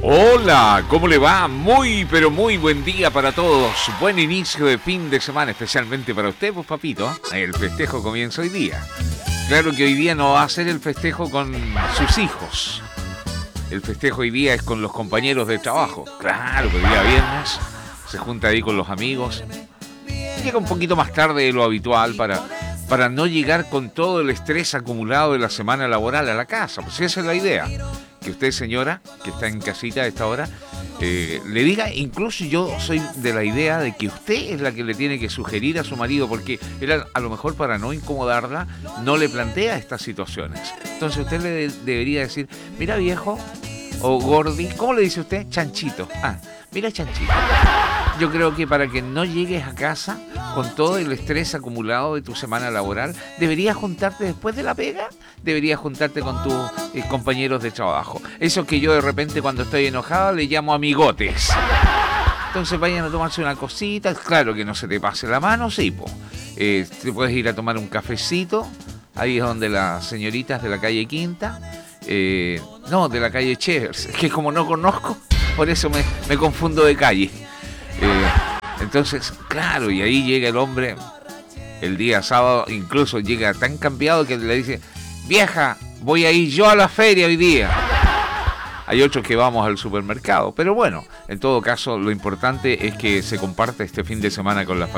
Hola, ¿cómo le va? Muy, pero muy buen día para todos. Buen inicio de fin de semana, especialmente para usted, pues papito. El festejo comienza hoy día. Claro que hoy día no va a ser el festejo con sus hijos. El festejo hoy día es con los compañeros de trabajo. Claro que hoy día viernes se junta ahí con los amigos. Llega un poquito más tarde de lo habitual para no llegar con todo el estrés acumulado de la semana laboral a la casa. Pues esa es la idea. Que usted, señora, que está en casita a esta hora, le diga, incluso yo soy de la idea de que usted es la que le tiene que sugerir a su marido, porque él a lo mejor para no incomodarla no le plantea estas situaciones. Entonces usted le debería decir, mira viejo, o gordi, ¿cómo le dice usted? Chanchito. Ah, mira chanchito. Yo creo que para que no llegues a casa con todo el estrés acumulado de tu semana laboral, deberías juntarte después de la pega, deberías juntarte con tus compañeros de trabajo. Eso que yo de repente cuando estoy enojado le llamo amigotes. Entonces vayan a tomarse una cosita, claro que no se te pase la mano, sí, po. Te puedes ir a tomar un cafecito, ahí es donde las señoritas de la calle Quinta, no, de la calle Chevers, que como no conozco, por eso me confundo de calle. Entonces, claro, y ahí llega el hombre el día sábado, incluso llega tan cambiado que le dice, vieja, voy a ir yo a la feria hoy día. Hay otros que vamos al supermercado, pero bueno, en todo caso lo importante es que se comparte este fin de semana con la familia.